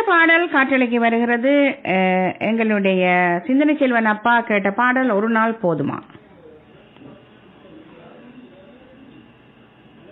பாடல் காற்றலைக்கு வருகிறது. எங்களுடைய சிந்தனை செல்வன் அப்பா கேட்ட பாடல் ஒரு நாள் போதுமா.